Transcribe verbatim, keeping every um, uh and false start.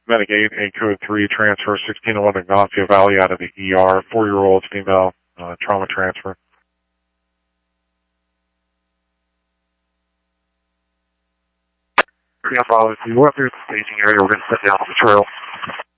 Medicaid, A code three, transfer sixteen oh one Ignacio Valley out of the E R, four-year-old female, uh, trauma transfer. Yeah, follow. If you go up through the staging area, we're going to set down on the trail.